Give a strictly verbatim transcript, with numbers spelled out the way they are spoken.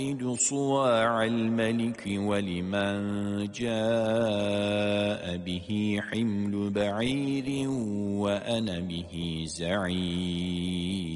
صواع الملك ولمن جاء به حمل بعير وأنا به زعيم.